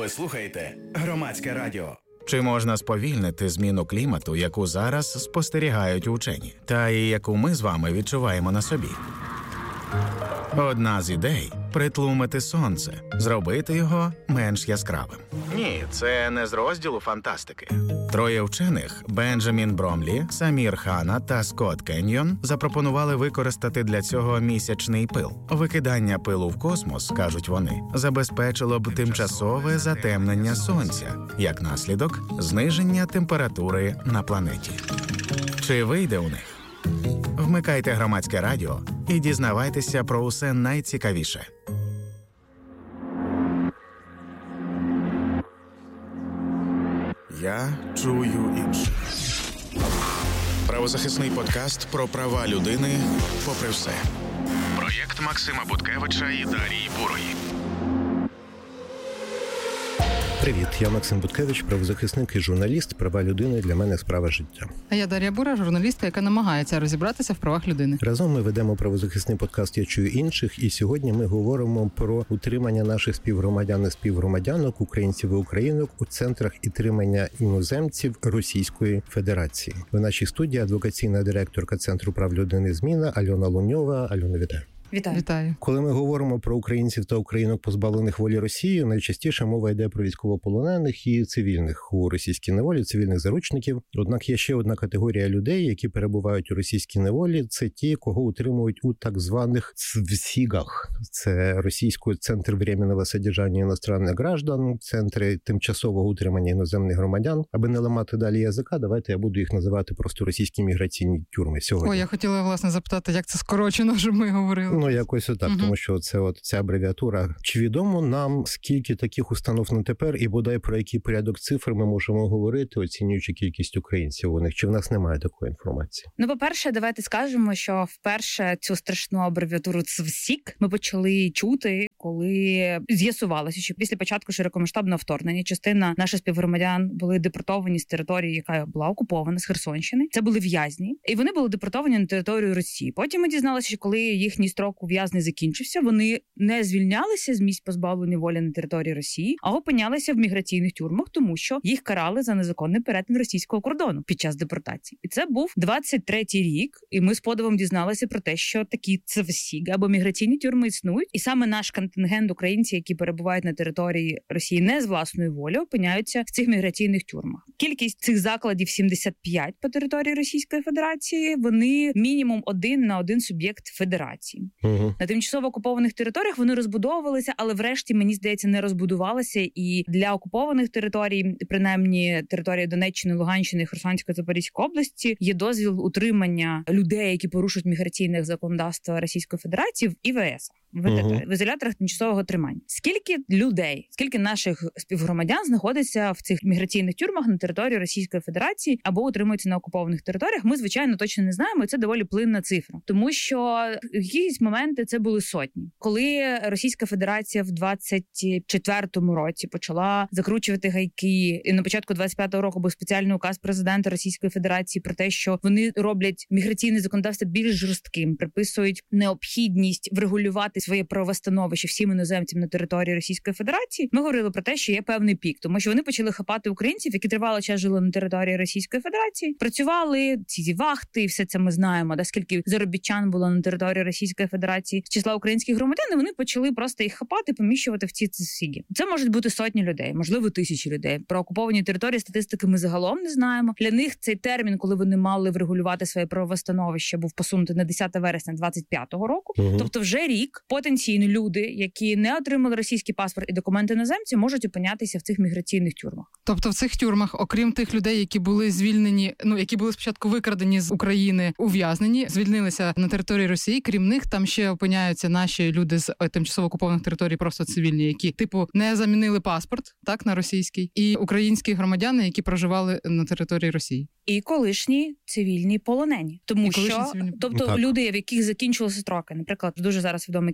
Ви слухаєте Громадське радіо. Чи можна сповільнити зміну клімату, яку зараз спостерігають учені, та і яку ми з вами відчуваємо на собі? Одна з ідей – притлумити сонце, зробити його менш яскравим. Ні, це не з розділу фантастики. Троє вчених – Бенджамін Бромлі, Самір Хана та Скотт Кеньйон – запропонували використати для цього місячний пил. Викидання пилу в космос, кажуть вони, забезпечило б тимчасове затемнення сонця, як наслідок – зниження температури на планеті. Чи вийде у них? Вмикайте Громадське радіо і дізнавайтеся про усе найцікавіше. Я чую інше. Правозахисний подкаст про права людини попри все. Проєкт Максима Буткевича і Дарії Бурої. Привіт, я Максим Буткевич, правозахисник і журналіст. Права людини для мене справа життя. А я Дар'я Бура, журналістка, яка намагається розібратися в правах людини. Разом ми ведемо правозахисний подкаст «Я чую інших», і сьогодні ми говоримо про утримання наших співгромадян і співгромадянок, українців і українок у центрах і тримання іноземців Російської Федерації. В нашій студії адвокаційна директорка Центру прав людини «Зміна» Альона Луньова. Альона, вітаю. Вітаю. Коли ми говоримо про українців та українок, позбавлених волі Росією, найчастіше мова йде про військовополонених і цивільних у російській неволі, цивільних заручників. Однак є ще одна категорія людей, які перебувають у російській неволі. Це ті, кого утримують у так званих ЦВСІГах. Це російський центр временного содержання іностранних граждан, центри тимчасового утримання іноземних громадян. Аби не ламати далі язика, давайте я буду їх називати просто російські міграційні тюрми сьогодні. Ой, я хотіла, власне, запитати, як це скорочено, щоб ми говорили. Ну, якось отак, тому що це ця абревіатура. Чи відомо нам, скільки таких установ на тепер, і бодай про який порядок цифр ми можемо говорити, оцінюючи кількість українців у них? Чи в нас немає такої інформації? Ну, по-перше, давайте скажемо, що вперше цю страшну абревіатуру ЦВСІК ми почали чути, коли з'ясувалося, що після початку широкомасштабного вторгнення частина наших співгромадян були депортовані з території, яка була окупована, з Херсонщини. Це були в'язні, і вони були депортовані на територію Росії. Потім ми дізналися, що коли їхній строк ув'язнення закінчився, вони не звільнялися з місць позбавлення волі на території Росії, а опинялися в міграційних тюрмах, тому що їх карали за незаконний перетин російського кордону під час депортації. І це був 23-й рік, і ми з подивом дізналися про те, що такі ЦВСІГ або міграційні тюрми існують, і саме наш контингент українців, які перебувають на території Росії не з власної волі, опиняються в цих міграційних тюрмах. Кількість цих закладів 75 по території Російської Федерації, вони мінімум 1 на 1 суб'єкт федерації. На тимчасово окупованих територіях вони розбудовувалися, але врешті, мені здається, не розбудувалися. І для окупованих територій, принаймні території Донеччини, Луганщини, Херсонської, Запорізької області, є дозвіл утримання людей, які порушують міграційне законодавство Російської Федерації в ІВС. В ізоляторах тимчасового тримання. Скільки людей, скільки наших співгромадян знаходиться в цих міграційних тюрмах на території Російської Федерації або утримуються на окупованих територіях, ми, звичайно, точно не знаємо, і це доволі плинна цифра. Тому що в якісь моменти це були сотні. Коли Російська Федерація в 24-му році почала закручувати гайки, і на початку 25-го року був спеціальний указ президента Російської Федерації про те, що вони роблять міграційне законодавство більш жорстким, приписують необхідність врегулювати своє правове становище всім іноземцям на території Російської Федерації, ми говорили про те, що є певний пік, тому що вони почали хапати українців, які тривалий час жили на території Російської Федерації, працювали, ці вахти, все це ми знаємо, скільки заробітчан було на території Російської Федерації з числа українських громадян, і вони почали просто їх хапати, поміщувати в ці ЦВСІГи. Це можуть бути сотні людей, можливо, тисячі людей. Про окуповані території статистики ми загалом не знаємо. Для них цей термін, коли вони мали врегулювати своє правове становище, був посунутий на 10 вересня 25-го року. Тобто вже рік потенційно люди, які не отримали російський паспорт і документи іноземці, можуть опинятися в цих міграційних тюрмах. Тобто в цих тюрмах, окрім тих людей, які були звільнені, які були спочатку викрадені з України, ув'язнені, звільнилися на території Росії, крім них там ще опиняються наші люди з тимчасово окупованих територій, просто цивільні, які, не замінили паспорт, на російський, і українські громадяни, які проживали на території Росії. І колишні цивільні полонені. Тому що, люди, в яких закінчилися строки, наприклад, дуже зараз відомий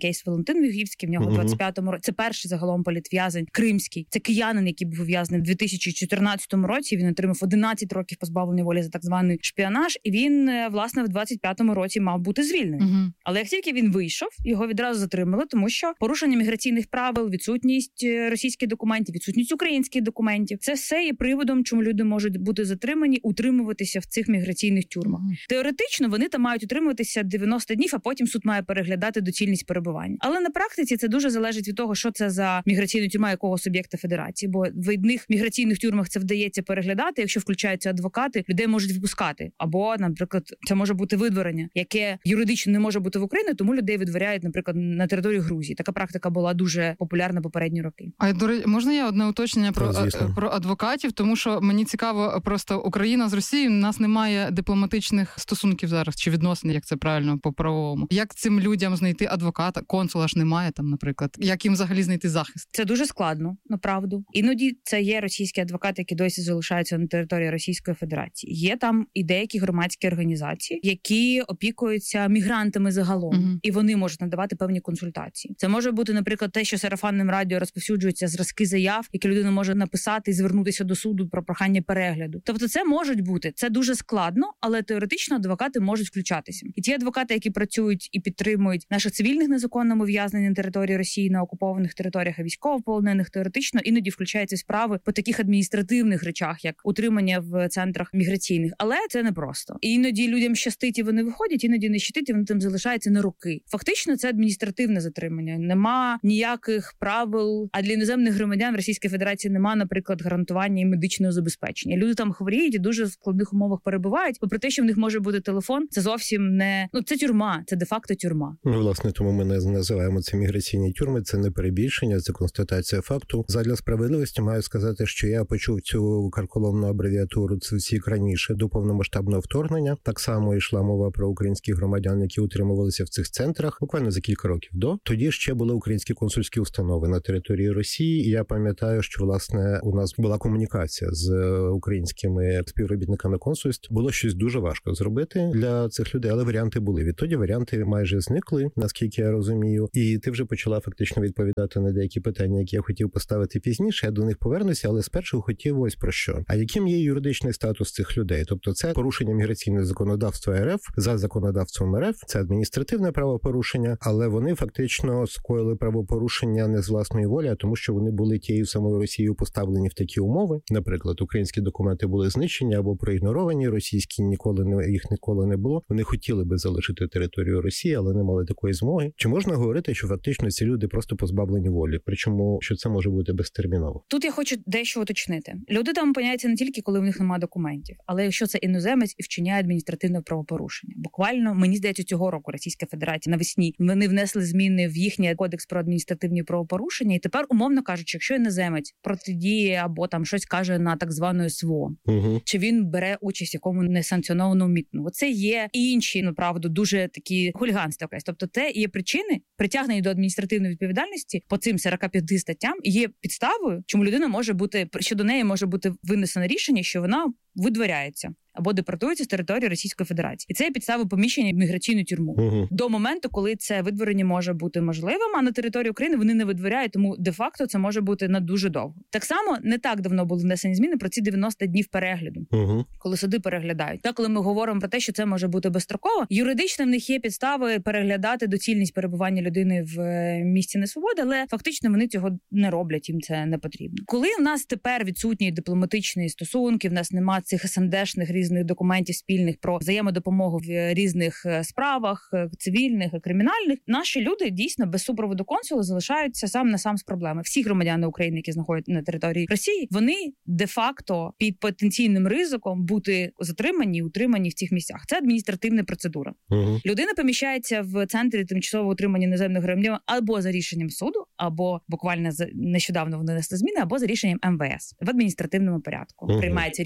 кейс Валентин Вігівський, в нього в 25-му році. Це перший загалом політв'язень кримський. Це киянин, який був ув'язнений в 2014 році. Він отримав 11 років позбавлення волі за так званий шпіонаж. І він, власне, в 25-му році мав бути звільнений. Але як тільки він вийшов, його відразу затримали, тому що порушення міграційних правил, відсутність російських документів, відсутність українських документів. Це все є приводом, чому люди можуть бути затримані, утримуватися в цих міграційних тюрмах. Теоретично вони там мають утримуватися 90 днів, а потім суд має переглядати доцільність перебування. Але на практиці це дуже залежить від того, що це за міграційна тюрма якого суб'єкта федерації. Бо в одних міграційних тюрмах це вдається переглядати, якщо включаються адвокати, людей можуть випускати. Або, наприклад, це може бути видворення, яке юридично не може бути в Україні, тому людей видворяють, наприклад, на території Грузії. Така практика була дуже популярна попередні роки. А до речі, можна я одне уточнення про адвокатів, тому що мені цікаво, просто Україна з Росією, у нас немає дипломатичних стосунків зараз, чи відносин, як це правильно по правовому. Як цим людям знайти адвоката? Консула ж немає там, наприклад. Як їм взагалі знайти захист? Це дуже складно, направду. Іноді це є російські адвокати, які досі залишаються на території Російської Федерації. Є там і деякі громадські організації, які опікуються мігрантами загалом, і вони можуть надавати певні консультації. Це може бути, наприклад, те, що сарафанним радіо розповсюджуються зразки заяв, які людина може написати і звернутися до суду про прохання перегляду. Тобто це можуть бути. Це дуже складно, але теоретично адвокати можуть включатися. І ті адвокати, які працюють і підтримують наших цивільних незаконному ув'язненні на території Росії, на окупованих територіях, а військовополонених, теоретично іноді включаються справи по таких адміністративних речах, як утримання в центрах міграційних. Але це непросто. І іноді людям щастить, і вони виходять, іноді не щастить, і вони там залишаються на роки. Фактично це адміністративне затримання. Нема ніяких правил, а для іноземних громадян Російської Федерації нема, наприклад, гарантування і медичного забезпечення. Люди там хворіють і дуже в складних умовах перебувають. Попри те, що в них може бути телефон, це зовсім не це тюрма, це де-факто тюрма. Власне, тому ми не називаємо це міграційні тюрми. Це не перебільшення, це констатація факту. Задля справедливості маю сказати, що я почув цю карколомну абревіатуру ЦВСІК раніше до повномасштабного вторгнення. Так само йшла мова про українських громадян, які утримувалися в цих центрах буквально за кілька років до. Тоді ще були українські консульські установи на території Росії. І я пам'ятаю, що власне у нас була комунікація з українськими співробітниками консульств. Було щось дуже важко зробити для цих людей, але варіанти були. Відтоді варіанти майже зникли, наскільки я розумію. І ти вже почала фактично відповідати на деякі питання, які я хотів поставити пізніше. Я до них повернуся, але спершу хотів ось про що. А яким є юридичний статус цих людей? Тобто це порушення міграційного законодавства РФ за законодавством РФ, це адміністративне правопорушення, але вони фактично скоїли правопорушення не з власної волі, а тому, що вони були тією самою Росією поставлені в такі умови. Наприклад, українські документи були знищені або проігноровані, російські їх ніколи не було. Вони хотіли би залишити територію Росії, але не мали такої змоги. Чи можна говорити, що фактично ці люди просто позбавлені волі? Причому, що це може бути безтерміново? Тут я хочу дещо уточнити. Люди там опиняються не тільки, коли в них немає документів, але якщо це іноземець і вчиняє адміністративне правопорушення. Буквально, мені здається, цього року Російська Федерація навесні вони внесли зміни в їхній кодекс про адміністративні правопорушення, і тепер, умовно кажучи, якщо іноземець протидіє або там щось каже на так звану СВО, чи він бере участь в якому несанкціонованому мітингу, це є інші, направду, дуже такі хуліганства. Тобто це є причини притягнення до адміністративної відповідальності по цим 45 статтям, є підставою, чому людина може бути, щодо неї може бути винесено рішення, що вона видворяється або депортується з території Російської Федерації. І це є підстави поміщення в міграційну тюрму. До моменту, коли це видворення може бути можливим, а на території України вони не видворяють, тому де-факто це може бути на дуже довго. Так само не так давно були внесені зміни про ці 90 днів перегляду, коли суди переглядають. Так, коли ми говоримо про те, що це може бути безстроково, юридично в них є підстави переглядати доцільність перебування людини в місці несвободи, але фактично вони цього не роблять, їм це не потрібно. Коли в нас тепер відсутні дипломатичні стосунки, в нас немає цих СНДшних різних документів спільних про взаємодопомогу в різних справах, цивільних і кримінальних, наші люди дійсно без супроводу консула залишаються сам на сам з проблеми. Всі громадяни України, які знаходяться на території Росії, вони де-факто під потенційним ризиком бути затримані і утримані в цих місцях. Це адміністративна процедура. Людина поміщається в центрі тимчасового утримання іноземних громадян або за рішенням суду, або буквально нещодавно вони внесли зміни, або за рішенням МВС в адміністративному порядку. Приймається рішення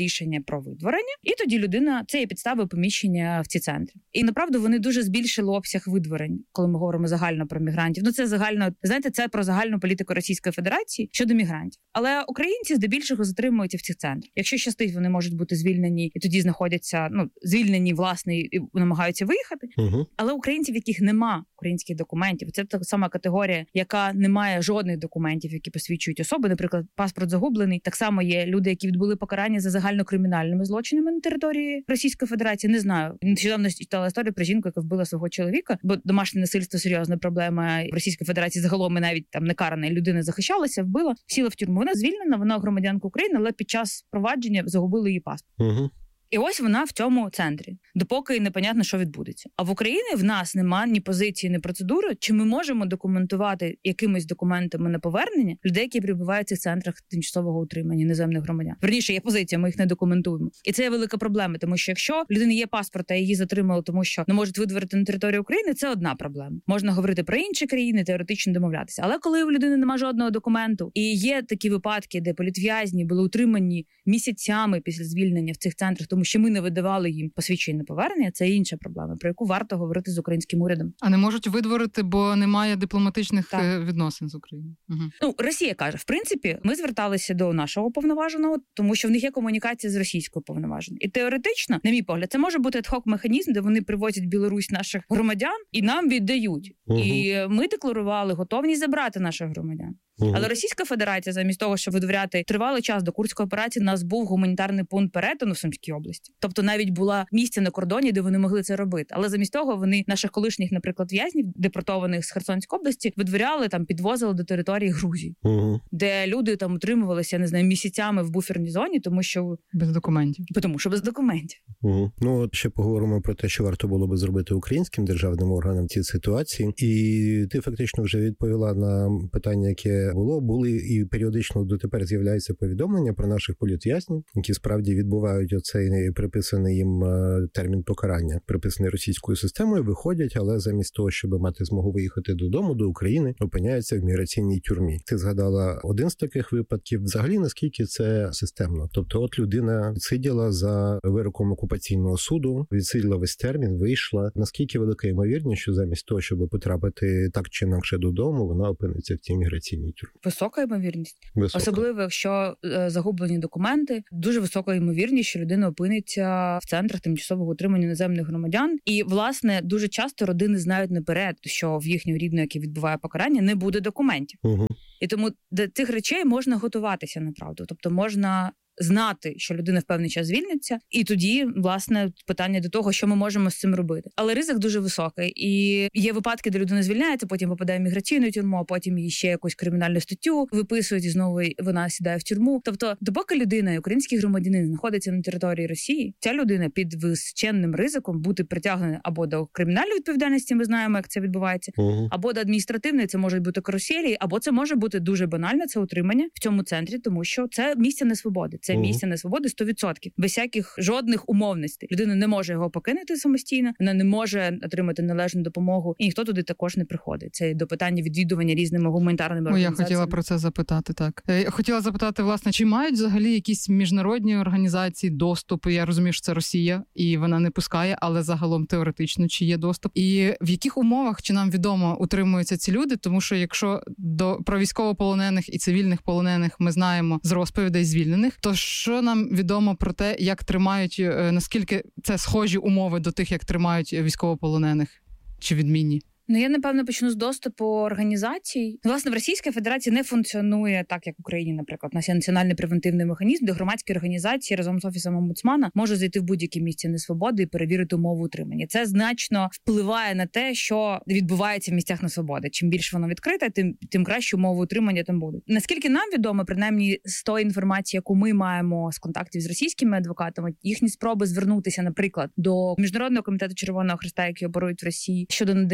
про видворення, і тоді людина, це є підстави поміщення в ці центри. І направду вони дуже збільшили обсяг видворень, коли ми говоримо загально про мігрантів. Ну це загально, знаєте, це про загальну політику Російської Федерації щодо мігрантів. Але українці здебільшого затримуються в цих центрах. Якщо щастить, вони можуть бути звільнені і тоді знаходяться, звільнені, власне, і намагаються виїхати. Але українців, яких нема українських документів, це та сама категорія, яка не має жодних документів, які посвідчують особи. Наприклад, паспорт загублений. Так само є люди, які відбули покарання за загальнокримінальними злочинами на території Російської Федерації. Не знаю. Нещодавно читала історію про жінку, яка вбила свого чоловіка, бо домашнє насильство серйозна проблема в Російській Федерації загалом, і навіть там не карана людина захищалася, вбила, сіла в тюрму. Вона звільнена, вона громадянка України, але під час провадження загубили її паспорт. І ось вона в цьому центрі, допоки непонятно, що відбудеться. А в Україні в нас немає ні позиції, ні процедури, чи ми можемо документувати якимись документами на повернення людей, які перебувають в цих центрах тимчасового утримання іноземних громадян. Верніше, є позиція, ми їх не документуємо. І це є велика проблема, тому що якщо в людини є паспорт, а її затримали, тому що не можуть видворити на територію України, це одна проблема. Можна говорити про інші країни, теоретично домовлятися. Але коли у людини немає жодного документу, і є такі випадки, де політв'язні були утримані місяцями після звільнення в цих центрах, тому що ми не видавали їм посвідчення на повернення, це інша проблема, про яку варто говорити з українським урядом. А не можуть видворити, бо немає дипломатичних відносин з Україною. Росія каже, в принципі, ми зверталися до нашого уповноваженого, тому що в них є комунікація з російською уповноваженою. І теоретично, на мій погляд, це може бути ad-hoc механізм, де вони привозять в Білорусь наших громадян і нам віддають. І ми декларували готовність забрати наших громадян. Але Російська Федерація, замість того, щоб видворяти тривалий час до Курської операції, у нас був гуманітарний пункт перетину в Сумській області. Тобто навіть була місце на кордоні, де вони могли це робити. Але замість того вони наших колишніх, наприклад, в'язнів, депортованих з Херсонської області, видворяли, там підвозили до території Грузії, де люди там утримувалися, я не знаю, місяцями в буферній зоні, тому що без документів. Тому що без документів. Ну от ще поговоримо про те, що варто було би зробити українським державним органам в цій ситуації. І ти фактично вже відповіла на питання, яке були і періодично дотепер з'являються повідомлення про наших політв'язнів, які справді відбувають оцей приписаний їм термін покарання, приписаний російською системою, виходять, але замість того, щоб мати змогу виїхати додому, до України, опиняються в міграційній тюрмі. Ти згадала один з таких випадків. Взагалі, наскільки це системно? Тобто, от людина відсиділа за вироком окупаційного суду, відсиділа весь термін, вийшла. Наскільки велика ймовірність, що замість того, щоб потрапити так чи інакше додому, вона опиниться в цій міграційній тюрмі? Висока ймовірність. Висока. Особливо, якщо загублені документи, дуже висока ймовірність, що людина опиниться в центрах тимчасового утримання іноземних громадян. І, власне, дуже часто родини знають наперед, що в їхнього рідного, який відбуває покарання, не буде документів. І тому до цих речей можна готуватися, направду. Тобто можна знати, що людина в певний час звільниться, і тоді, власне, питання до того, що ми можемо з цим робити. Але ризик дуже високий. І є випадки, де людина звільняється, потім попадає в міграційну тюрму, а потім їй ще якусь кримінальну статтю виписують, і знову вона сідає в тюрму. Тобто, допоки людина, український громадянин, знаходиться на території Росії, ця людина під височенним ризиком бути притягнена або до кримінальної відповідальності, ми знаємо, як це відбувається, або до адміністративної, це може бути каруселі, або це може бути дуже банально, це утримання в цьому центрі, тому що це місце несвободи. Це місце несвободи 100%. Без всяких жодних умовностей. Людина не може його покинути самостійно, вона не може отримати належну допомогу, і ніхто туди також не приходить. Це до питання відвідування різними гуманітарними організаціями. Я хотіла про це запитати, так. Я хотіла запитати, власне, чи мають взагалі якісь міжнародні організації доступ? Я розумію, що це Росія, і вона не пускає, але загалом теоретично, чи є доступ? І в яких умовах, чи нам відомо, утримуються ці люди? Тому що якщо про військовополонених і цивільних полонених ми знаємо з розповідей звільнених, то що нам відомо про те, як тримають, наскільки це схожі умови до тих, як тримають військовополонених, чи відмінні? Я, напевно, почну з доступу організацій. Власне, в Російській Федерації не функціонує так, як в Україні, наприклад. У нас є національний превентивний механізм, де громадські організації разом з Офісом омбудсмана можуть зайти в будь-яке місце несвободи і перевірити умови утримання. Це значно впливає на те, що відбувається в місцях несвободи. Чим більше воно відкрите, тим краще умови утримання там будуть. Наскільки нам відомо, принаймні з тої інформації, яку ми маємо з контактів з російськими адвокатами, їхні спроби звернутися, наприклад, до Міжнародного комітету Червоного Хреста, який оперують в Росії, щодо надання медикаментів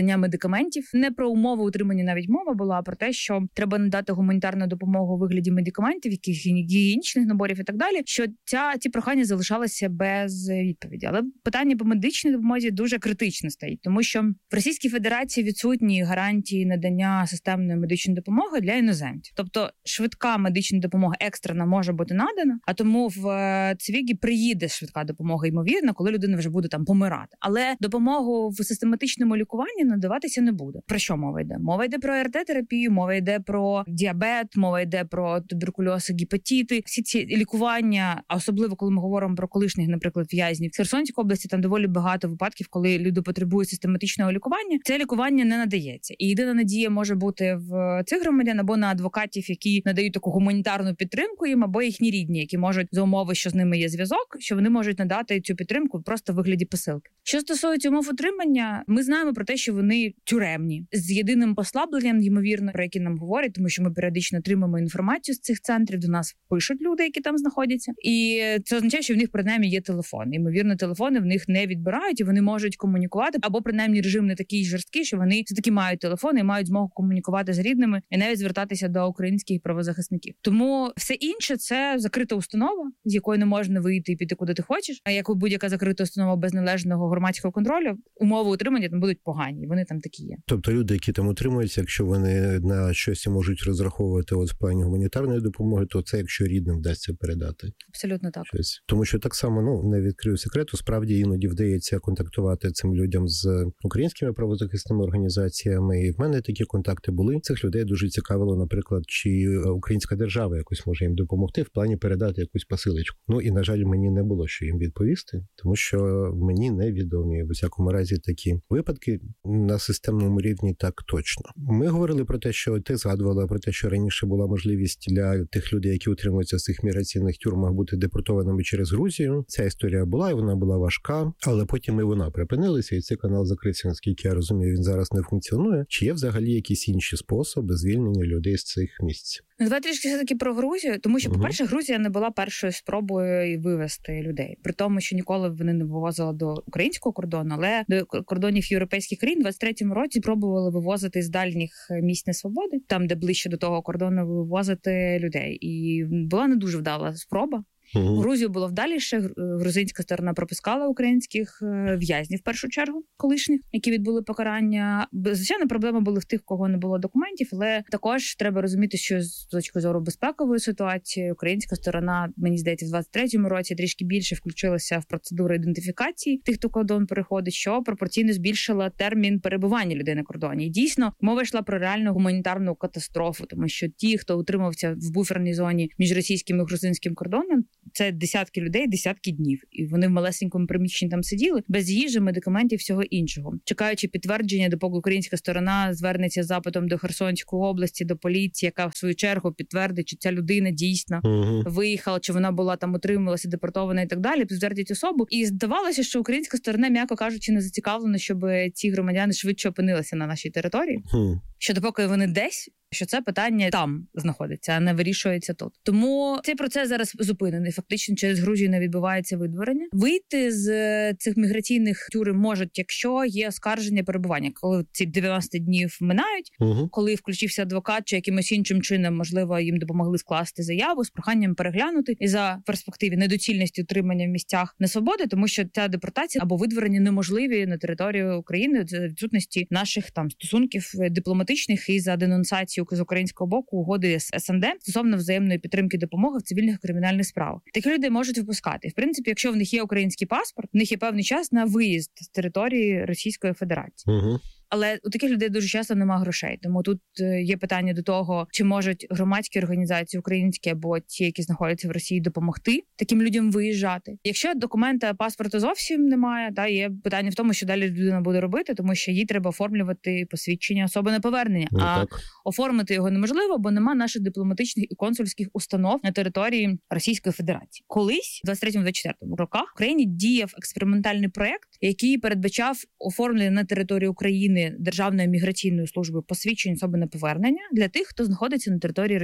медикаментів. Не про умови утримання навіть мова була, а про те, що треба надати гуманітарну допомогу у вигляді медикаментів, якихось гігієнічних наборів і так далі, що ці прохання залишалися без відповіді. Але питання по медичній допомозі дуже критично стоїть, тому що в Російській Федерації відсутні гарантії надання системної медичної допомоги для іноземців. Тобто швидка медична допомога екстрена може бути надана, а тому в Цвігі приїде швидка допомога, ймовірно, коли людина вже буде там помирати. Але допомогу в систематичному лікуванні надаватися не буде. Про що мова йде? Мова йде про РТ-терапію, мова йде про діабет, мова йде про туберкульоз, гепатити. Всі ці лікування, а особливо коли ми говоримо про колишніх, наприклад, в'язнів в Херсонській області, там доволі багато випадків, коли люди потребують систематичного лікування. Це лікування не надається. І єдина надія може бути в цих громадян або на адвокатів, які надають таку гуманітарну підтримку їм, або їхні рідні, які можуть за умови, що з ними є зв'язок, що вони можуть надати цю підтримку просто в вигляді посилки. Що стосується умов утримання, ми знаємо про те, що вони тюремні з єдиним послабленням, ймовірно, про які нам говорять, тому що ми періодично отримуємо інформацію з цих центрів. До нас пишуть люди, які там знаходяться, і це означає, що в них принаймні є телефон. Ймовірно, телефони в них не відбирають, і вони можуть комунікувати, або принаймні режим не такий жорсткий, що вони все таки мають телефони і мають змогу комунікувати з рідними і навіть звертатися до українських правозахисників. Тому все інше це закрита установа, з якої не можна вийти і піти куди ти хочеш. А як будь-яка закрита установа без належного громадського контролю, умови утримання там будуть погані. Вони там такі є. Тобто люди, які там утримуються, якщо вони на щось можуть розраховувати в плані гуманітарної допомоги, то це якщо рідним вдасться передати. Абсолютно так. Щось. Тому що так само, не відкрию секрету, справді іноді вдається контактувати цим людям з українськими правозахисними організаціями. І в мене такі контакти були. Цих людей дуже цікавило, наприклад, чи українська держава якось може їм допомогти в плані передати якусь посилочку. І, на жаль, мені не було що їм відповісти, тому що мені невідомі в усякому разі такі випадки на системному рівні так точно. Ми говорили про те, що ти згадувала про те, що раніше була можливість для тих людей, які утримуються в цих міграційних тюрмах, бути депортованими через Грузію. Ця історія була, і вона була важка, але потім і вона припинилася, і цей канал закрився, наскільки я розумію, він зараз не функціонує. Чи є взагалі якісь інші способи звільнення людей з цих місць? Давай трішки все-таки про Грузію, тому що, по-перше, Грузія не була першою спробою вивезти людей. При тому, що ніколи вони не вивозили до українського кордону, але до кордонів європейських країн в 23-му році пробували вивозити з дальніх місць несвободи, там, де ближче до того кордону, вивозити людей. І була не дуже вдала спроба. В Грузію було вдаліше. Грузинська сторона пропускала українських в'язнів в першу чергу, колишніх, які відбули покарання. Звичайно, проблеми були в тих, кого не було документів, але також треба розуміти, що з точки зору безпекової ситуації українська сторона, мені здається, в 23-му році трішки більше включилася в процедуру ідентифікації тих, хто кордон переходить, що пропорційно збільшила термін перебування людей на кордоні. І дійсно, мова йшла про реальну гуманітарну катастрофу, тому що ті, хто утримався в буферній зоні між російським і грузинським кордоном, це десятки людей, десятки днів. І вони в малесенькому приміщенні там сиділи, без їжі, медикаментів, всього іншого. Чекаючи підтвердження, допоки українська сторона звернеться з запитом до Херсонської області, до поліції, яка в свою чергу підтвердить, чи ця людина дійсно виїхала, чи вона була там, утримувалася, депортована і так далі, підтвердять особу. І здавалося, що українська сторона, м'яко кажучи, не зацікавлена, щоб ці громадяни швидше опинилися на нашій території. Що допоки вони десь, що це питання там знаходиться, а не вирішується тут. Тому цей процес зараз зупинений. Фактично через Грузію не відбувається видворення. Вийти з цих міграційних тюрем можуть, якщо є оскарження перебування. Коли ці 90 днів минають, коли включився адвокат чи якимось іншим чином, можливо, їм допомогли скласти заяву з проханням переглянути і за перспективі недоцільності утримання в місцях несвободи, тому що ця депортація або видворення неможливі на території України за відсутності наших там стосунків дипломатичних і за денонсацію з українського боку угоди з СНД стосовно взаємної підтримки допомоги в цивільних кримінальних справах. Такі людей можуть випускати. В принципі, якщо в них є український паспорт, в них є певний час на виїзд з території Російської Федерації. Але у таких людей дуже часто немає грошей. Тому тут є питання до того, чи можуть громадські організації українські або ті, які знаходяться в Росії, допомогти таким людям виїжджати. Якщо документа паспорту зовсім немає, є питання в тому, що далі людина буде робити, тому що їй треба оформлювати посвідчення особи на повернення. Оформити його неможливо, бо нема наших дипломатичних і консульських установ на території Російської Федерації. Колись, в 23-24 роках, в Україні діяв експериментальний проєкт, який передбачав оформлення на території України Державної міграційної служби посвідчень особи на повернення для тих, хто знаходиться на території Росії.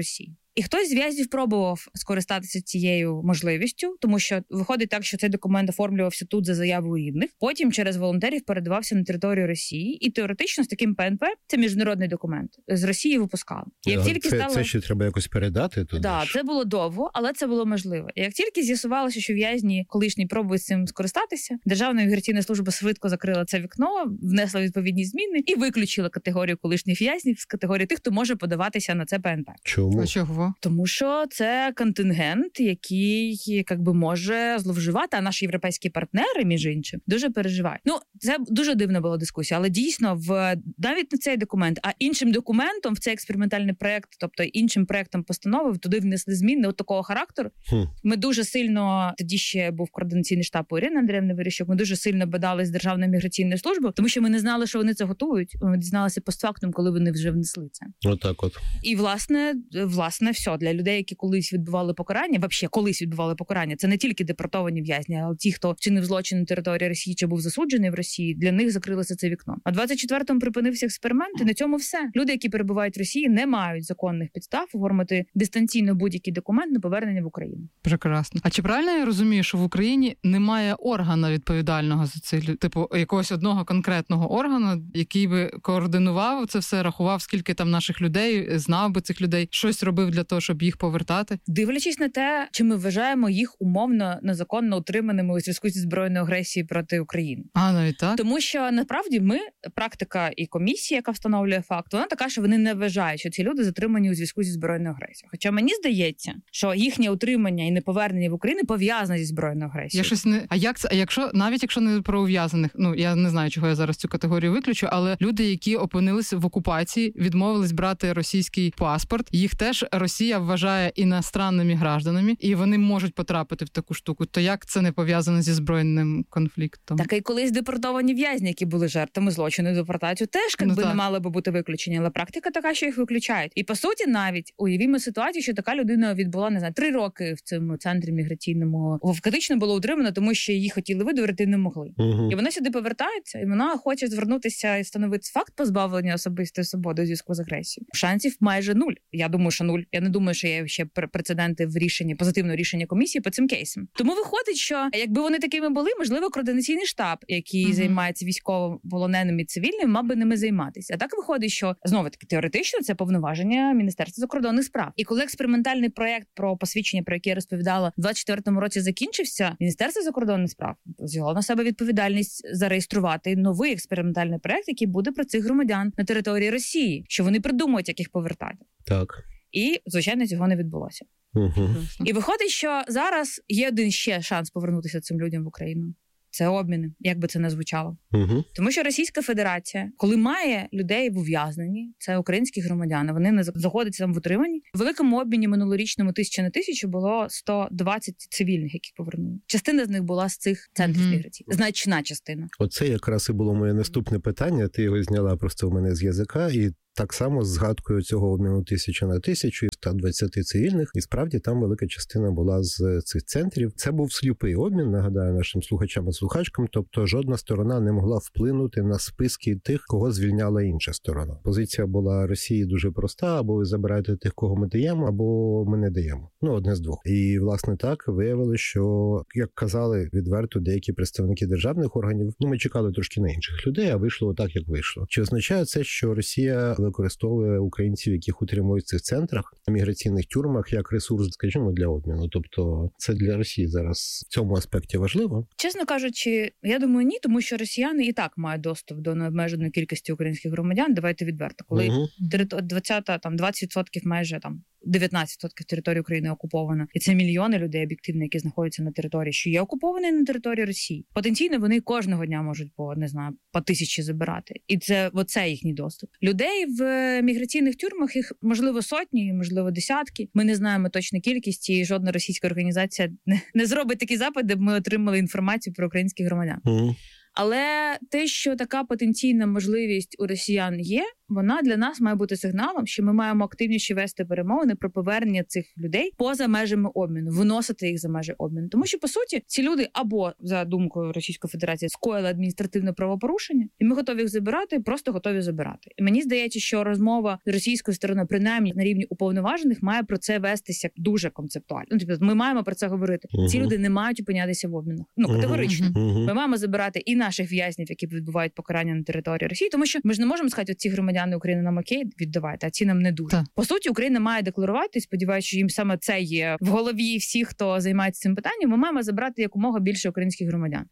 І хтось з в'язнів пробував скористатися цією можливістю, тому що виходить так, що цей документ оформлювався тут за заявою рідних, потім через волонтерів передавався на територію Росії, і теоретично з таким ПНП, це міжнародний документ, з Росії випускали. Як тільки це ще треба якось передати туди? Так, це було довго, але це було можливо. І як тільки з'ясувалося, що в'язні колишні пробують цим скористатися, Державна міграційна служба швидко закрила це вікно, внесла відповідні зміни і виключила категорію колишніх в'язнів з категорії тих, хто може подаватися на це ПНП. Чому? А чого? Тому що це контингент, який може зловживати, а наші європейські партнери, між іншим, дуже переживають. Це дуже дивна була дискусія, але дійсно навіть не цей документ, а іншим документом в цей експериментальний проект, тобто іншим проектом постанови, туди внесли зміни от такого характеру. Ми дуже сильно, тоді ще був координаційний штаб у Ірини Андріївни Верещук, ми дуже сильно бадали з Державною міграційною службою, тому що ми не знали, що вони це готують. Ми дізналися постфактум, коли вони вже внесли це. Отак от. І власне, все для людей, які колись відбували покарання, це не тільки депортовані в'язні, а ті, хто вчинив злочин на території Росії чи був засуджений в Росії, для них закрилося це вікно. А 24-му припинився експеримент, і на цьому все. Люди, які перебувають в Росії, не мають законних підстав оформити дистанційно будь-який документ на повернення в Україну. Прекрасно. А чи правильно я розумію, що в Україні немає органу відповідального за це, типу якогось одного конкретного органу, який би координував це все, рахував, скільки там наших людей, знав би цих людей, щось робив для того, щоб їх повертати? Дивлячись на те, чи ми вважаємо їх умовно незаконно утриманими у зв'язку зі збройною агресією проти України. Навіть так? Тому що насправді практика і комісія, яка встановлює факт, вона така, що вони не вважають, що ці люди затримані у зв'язку зі збройною агресією. Хоча мені здається, що їхнє утримання і неповернення в Україну пов'язане зі збройною агресією. А як це? А якщо не про ув'язнених, я не знаю, чого я зараз цю категорію виключу, але люди, які опинилися в окупації, відмовились брати російський паспорт, їх теж Росія вважає іностранними гражданами, і вони можуть потрапити в таку штуку. То як це не пов'язано зі збройним конфліктом? Так і колись депортовані в'язні, які були жертвами злочину депортацію, теж не мали би бути виключені, але практика така, що їх виключають. І по суті, навіть уявімо ситуацію, що така людина відбула 3 роки в цьому центрі міграційному, фактично було утримано, тому що її хотіли видворити і не могли. І вона сюди повертається, і вона хоче звернутися і встановити факт позбавлення особистої свободи у зв'язку з агресією. Шансів майже 0. Я думаю, що 0. Я не думаю, що є ще прецеденти в позитивного рішення комісії по цим кейсам. Тому виходить, що якби вони такими були, можливо, координаційний штаб, який займається військовополоненими і цивільними, мав би ними займатися. А так виходить, що знову-таки теоретично це повноваження Міністерства закордонних справ. І коли експериментальний проєкт про посвідчення, про який я розповідала, в 24-му році закінчився, Міністерство закордонних справ взяло на себе відповідальність зареєструвати новий експериментальний проєкт, який буде про цих громадян на території Росії, що вони придумають, як їх повертати. Так. І, звичайно, цього не відбулося. І виходить, що зараз є один ще шанс повернутися цим людям в Україну. Це обміни, як би це не звучало. Тому що Російська Федерація, коли має людей в ув'язненні, це українські громадяни, вони не знаходяться там в утриманні. В великому обміні минулорічному 1000 на 1000 було 120 цивільних, яких повернули. Частина з них була з цих центрів міграції. Значна частина. Оце якраз і було моє наступне питання. Ти його зняла просто в мене з язика, і так само з згадкою цього обміну 1000 на 1000 і 120 цивільних. І справді там велика частина була з цих центрів. Це був сліпий обмін, нагадаю нашим слухачам і слухачкам. Тобто жодна сторона не могла вплинути на списки тих, кого звільняла інша сторона. Позиція була Росії дуже проста: або ви забираєте тих, кого ми даємо, або ми не даємо. Одне з двох. І, власне, так виявилося, що, як казали відверто деякі представники державних органів, ми чекали трошки на інших людей, а вийшло так, як вийшло. Чи означає це, що Росія використовує українців, яких утримують в цих центрах, в міграційних тюрмах, як ресурс, скажімо, для обміну? Тобто це для Росії зараз в цьому аспекті важливо? Чесно кажучи, я думаю, ні, тому що росіяни і так мають доступ до необмеженої кількості українських громадян. Давайте відверто. Коли 20% майже 19% території України окуповано. І це мільйони людей об'єктивно, які знаходяться на території, що є окуповані на території Росії. Потенційно вони кожного дня можуть по 1000 забирати. І це їхній доступ. Людей в міграційних тюрмах, їх можливо сотні, можливо десятки. Ми не знаємо точну кількість, і жодна російська організація не зробить такий запит, де б ми отримали інформацію про українських громадян. Але те, що така потенційна можливість у росіян є, вона для нас має бути сигналом, що ми маємо активніше вести перемовини про повернення цих людей поза межами обміну, виносити їх за межі обміну. Тому що, по суті, ці люди або, за думкою Російської Федерації, скоїли адміністративне правопорушення, і ми готові їх забирати, просто готові забирати. І мені здається, що розмова з російської сторони, принаймні на рівні уповноважених, має про це вестися дуже концептуально. Ну, тобто, ми маємо про це говорити. Ці люди не мають опинятися в обмінах. Ну, категорично. Ми маємо забирати і наших в'язнів, які відбувають покарання на території Росії, тому що ми ж не можемо сказати, от ці громадяни України нам окей, віддавайте, а ці нам не дуже. По суті, Україна має декларувати, і сподіваюся, що їм саме це є в голові всіх, хто займається цим питанням. Ми маємо забрати якомога більше українських громадян.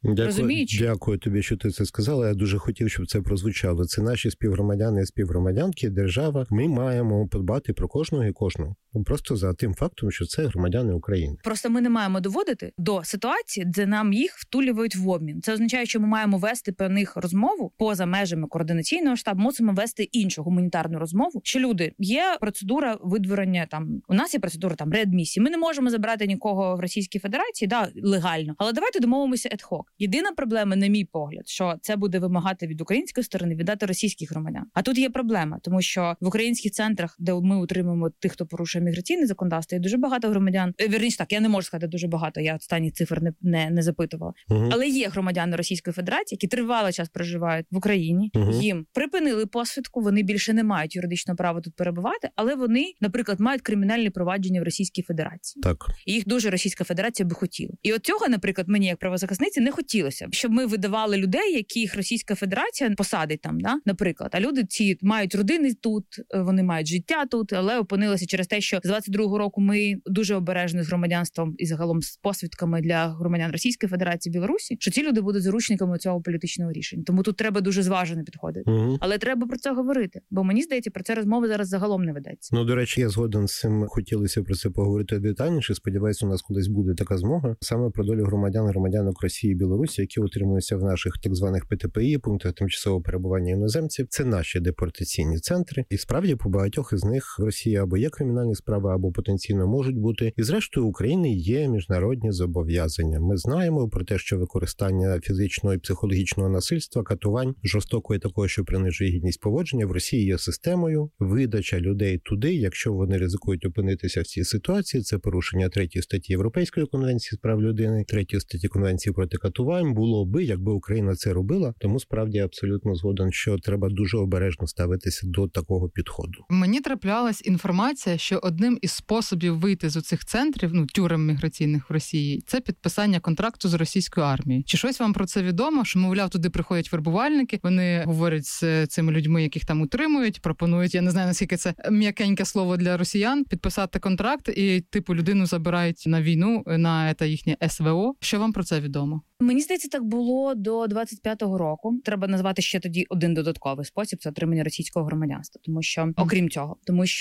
Дякую тобі, що ти це сказала. Я дуже хотів, щоб це прозвучало. Це наші співгромадяни і співгромадянки, держава. Ми маємо подбати про кожного і кожного. Просто за тим фактом, що це громадяни України. Просто ми не маємо доводити до ситуації, де нам їх втулюють в обмін. Це означає, що ми маємо вести про них розмову поза межами координаційного штабу, мусимо вести іншу гуманітарну розмову, що люди, є процедура видворення, там, у нас є процедура там реадмісії. Ми не можемо забрати нікого в Російській Федерації, да, легально. Але давайте домовимося ad-hoc. Єдина проблема, на мій погляд, що це буде вимагати від української сторони віддати російських громадян. А тут є проблема, тому що в українських центрах, де ми утримуємо тих, хто порушує міграційне законодавство, є дуже багато громадян. Вірніше так, я не можу сказати дуже багато, я останні цифр не запитувала. Але є громадяни Російської Федерації, які тривалий час проживають в Україні, їм припинили посвідку, вони більше не мають юридичного права тут перебувати, але вони, наприклад, мають кримінальні провадження в Російській Федерації. Так. І їх дуже Російська Федерація би хотіла. І от цього, наприклад, мені як правозахисниці не хотілося, щоб ми видавали людей, яких Російська Федерація посадить там, да, наприклад. А люди ці мають родини тут, вони мають життя тут, але опинилися через те, що з 22-го року ми дуже обережні з громадянством і загалом з посвідками для громадян Російської Федерації, Білорусі, що ці люди будуть заручниками цього політичного рішення. Тому тут треба дуже зважено підходити. Але треба про це говорити, бо мені здається, про це розмови зараз загалом не ведеться. Ну, до речі, я згоден з цим, хотілося про це поговорити детальніше. Сподіваюся, у нас колись буде така змога саме про долю громадянок Росії і Білорусі, які утримуються в наших так званих ПТПІ, пунктах тимчасового перебування іноземців. Це наші депортаційні центри. І справді по багатьох із них в Росії або є кримінальні справи, або потенційно можуть бути. І зрештою у України є міжнародні зобов'язання. Ми знаємо про те, що використання фізичного і психологічного насильства, катувань, жорстокої такого, що принижує гідність поводження, в Росії є системою. Видача людей туди, якщо вони ризикують опинитися в цій ситуації, це порушення 3 статті Європейської конвенції з прав людини, 3 статті Конвенції проти катувань. Було би, якби Україна це робила. Тому справді абсолютно згоден, що треба дуже обережно ставитися до такого підходу. Мені траплялась інформація, що одним із способів вийти з оцих центрів, тюрем міграційних в Росії, це підписання контракту з російською армією. Чи щось вам про це відомо? Що, мовляв, туди приходять вербувальники, вони говорять з цими людьми, яких там утримують, пропонують, я не знаю, наскільки це м'якеньке слово для росіян, підписати контракт і, людину забирають на війну, на їхнє СВО. Що вам про це відомо? Мені здається, так було до 25-го року. Треба назвати ще тоді один додатковий спосіб – це отримання російського громадянства. Тому що, окрім цього,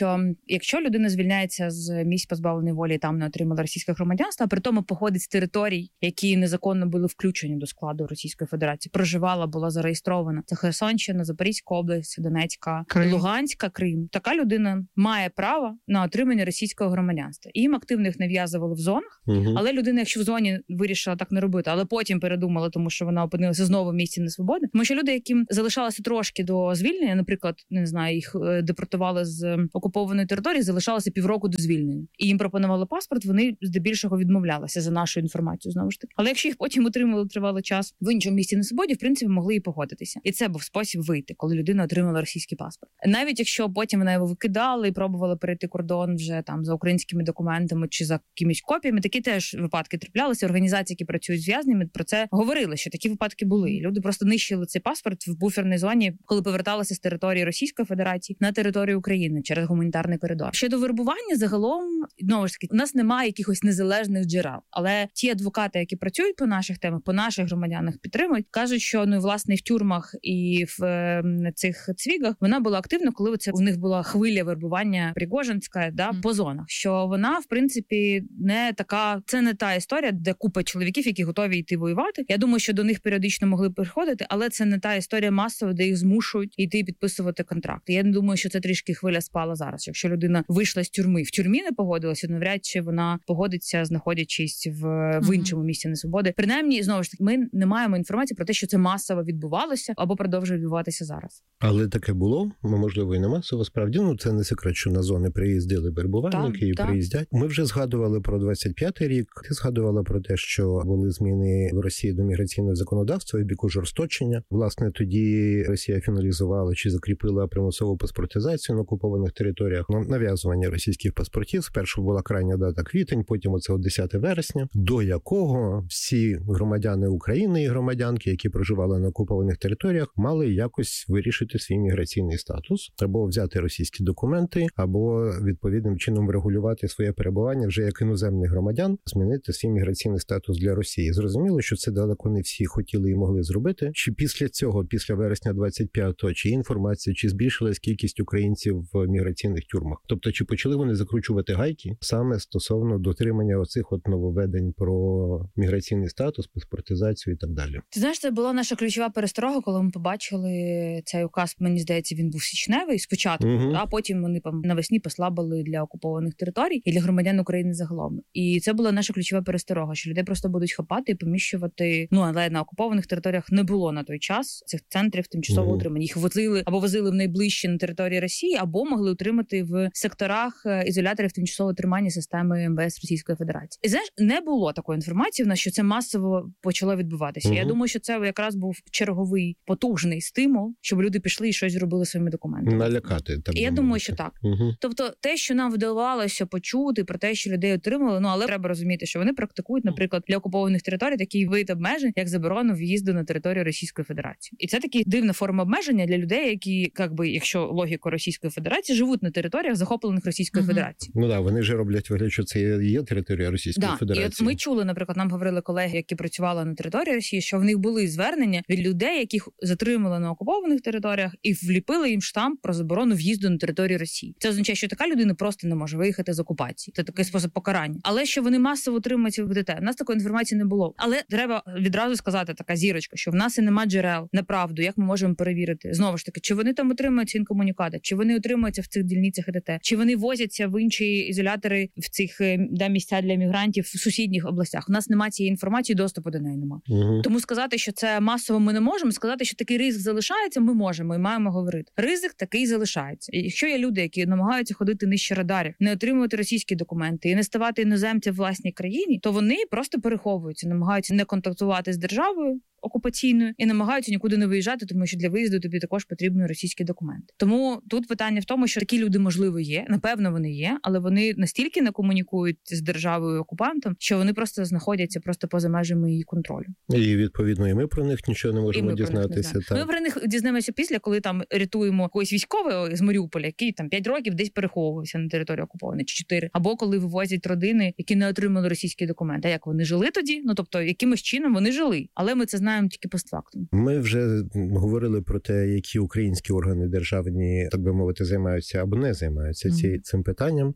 якщо людина звільняється з місць позбавленої волі і там не отримала російське громадянство, а при тому походить з територій, які незаконно були включені до складу Російської Федерації, проживала, була зареєстрована. Це Херсонщина, Запорізька область, Донецька, Крим. Луганська, Крим. Така людина має право на отримання російського громадянства. І їм активно їх нав'язували в зонах, але людина, якщо в зоні вирішила так не робити, але потім передумала, тому що вона опинилася знову в місці несвободи. Тому що люди, яким залишалося трошки до звільнення, наприклад, не знаю, їх депортували з окупованої території, залишалося півроку до звільнення. І їм пропонували паспорт, вони здебільшого відмовлялися за нашу інформацію, знову ж таки. Але якщо їх потім утримували тривалий час в іншому місці несвободі, в принципі, могли і погодитися. І це був спосіб вийти, коли людина отримала російський паспорт. Навіть якщо потім вона його викидала і пробувала перейти кордон вже там за українськими документами чи за якимись копіями, такі теж випадки траплялися. Організації, які працюють з в'язнями, про це говорили, що такі випадки були. І люди просто нищили цей паспорт в буферній зоні, коли поверталися з території Російської Федерації на територію України через гуманітарний коридор. Щодо вербування, загалом, знову ж таки, у нас немає якихось незалежних джерел. Але ті адвокати, які працюють по наших темах, по наших громадянах підтримують, кажуть, що власне в тюрмах і в цих цвігах вона була активна, коли у них була хвиля вербування Пригожинська, по зонах. Що вона, в принципі, не така, це не та історія, де купа чоловіків, які готові йти воювати. воювати. Я думаю, що до них періодично могли приходити, але це не та історія масова, де їх змушують йти підписувати контракти. Я не думаю, що це трішки хвиля спала зараз. Якщо людина вийшла з тюрми, в тюрмі не погодилася, навряд чи вона погодиться, знаходячись в іншому місці несвободи. Принаймні, знову ж таки, ми не маємо інформації про те, що це масово відбувалося або продовжує відбуватися зараз. Але таке було, можливо, і не масово. Справді, це не секрет, що на зони приїздили вербувальники і приїздять. Ми вже згадували про 25-й рік. Ти згадувала про те, що були зміни в Росії до міграційного законодавства в бік ужорсточення. Власне, тоді Росія фіналізувала чи закріпила примусову паспортизацію на окупованих територіях. Нав'язування російських паспортів. Спершу була крайня дата квітень, потім оце 10 вересня, до якого всі громадяни України і громадянки, які проживали на окупованих територіях, мали якось вирішити свій міграційний статус, або взяти російські документи, або відповідним чином врегулювати своє перебування вже як іноземних громадян, змінити свій міграційний статус для Росії. Зрозуміло, що це далеко не всі хотіли і могли зробити. Чи після цього, після вересня 25-го, чи інформація, чи збільшилась кількість українців в міграційних тюрмах? Тобто, чи почали вони закручувати гайки саме стосовно дотримання оцих нововведень про міграційний статус, паспортизацію і так далі? Ти знаєш, це була наша ключова пересторога, коли ми побачили цей указ, мені здається, він був січневий спочатку, а потім вони навесні послабили для окупованих територій і для громадян України загалом. І це була наша ключова пересторога, що людей просто будуть хапати і поміщувати. Але на окупованих територіях не було на той час цих центрів тимчасового утримання. Їх возили в найближчі на території Росії, або могли утримати в секторах ізоляторів тимчасового тримання системи МВС Російської Федерації. І знаєш, не було такої інформації в нас, що це масово почало відбуватися. Я думаю, що це якраз був черговий потужний стимул, щоб люди пішли і щось зробили своїми документами. Налякати. Так. І я думаю, що так. Тобто те, що нам вдавалося почути про те, що людей отримали, але треба розуміти, що вони практикують, наприклад, для окупованих територій такий вид обмежень, як заборону в'їзду на територію Російської Федерації. І це такі дивна форма обмеження для людей, які, якщо логіку Російської Федерації, живуть на територіях, захоплених Російською Федерацією. Вони ж роблять вигляд, що це є територія Російської Федерації. І от ми чули, наприклад, нам говорили колеги, які працювали на території Росії, що в них були звернення від людей, яких затримали на окупованих територіях і вліпили їм штамп про заборону в'їзду на територію Росії. Це означає, що така людина просто не може виїхати з окупації. Це такий спосіб покарання. Але що вони масово отримують в ДТ, у нас такої інформації не було. Але треба відразу сказати, така зірочка, що в нас і нема джерел на правду, як ми можемо перевірити. Знову ж таки, чи вони там отримуються інкомунікати, чи вони отримуються в цих дільницях ДТ, чи вони возяться в інші ізолятори в цих місця для мігрантів в сусідніх областях. У нас немає цієї інформації, доступу до неї немає. Тому сказати, що це масово ми не можемо, сказати, що такий ризик залишається, ми можемо і маємо говорити. Ризик такий залишається. І якщо є люди, які намагаються ходити нижче радарів, не отримувати російські документи і не ставати іноземцем в власній країні, то вони просто переховуються, намагаються не контактувати з державою окупаційною і намагаються нікуди не виїжджати, тому що для виїзду тобі також потрібні російські документи. Тому тут питання в тому, що такі люди, можливо, є, напевно, вони є, але вони настільки не комунікують з державою окупантом, що вони просто знаходяться поза межами її контролю. І відповідно, і ми про них нічого не можемо дізнатися. Ми про них дізнаємося після, коли там рятуємо когось військового з Маріуполя, який там 5 років десь переховувався на території окупованої, чи 4, або коли вивозять родини, які не отримали російські документи. А як вони жили тоді? Тобто якимось чином вони жили, але ми це знаємо тільки постфактум. Ми вже говорили про те, які українські органи державні, так би мовити, займаються або не займаються цим питанням.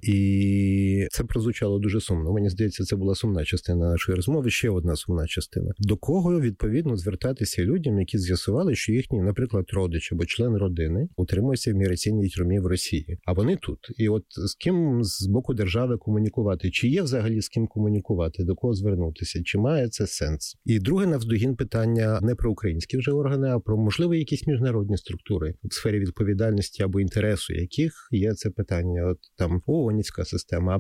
І це прозвучало дуже сумно. Мені здається, це була сумна частина нашої розмови. Ще одна сумна частина. До кого, відповідно, звертатися людям, які з'ясували, що їхній, наприклад, родич або член родини утримується в міграційній тюрмі в Росії. А вони тут. І от з ким з боку держави комунікувати? Чи є взагалі з ким комунікувати? До кого звернутися? Чи має це сенс? І друге навздогін питання не про українські вже органи, а про, можливо, якісь міжнародні структури в сфері відповідальності або інтересу, яких є це питання. От там ООНівська система